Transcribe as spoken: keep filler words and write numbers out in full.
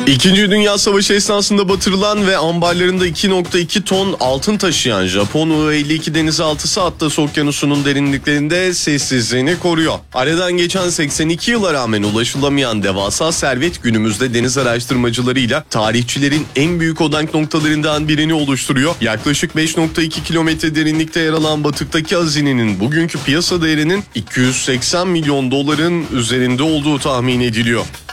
İkinci Dünya Savaşı esnasında batırılan ve ambarlarında iki nokta iki ton altın taşıyan Japon U elli iki denizaltısı Atlas Okyanusu'nun derinliklerinde sessizliğini koruyor. Aradan geçen seksen iki yıla rağmen ulaşılamayan devasa servet günümüzde deniz araştırmacılarıyla tarihçilerin en büyük odak noktalarından birini oluşturuyor. Yaklaşık beş nokta iki kilometre derinlikte yer alan batıktaki hazinenin bugünkü piyasa değerinin iki yüz seksen milyon doların üzerinde olduğu tahmin ediliyor.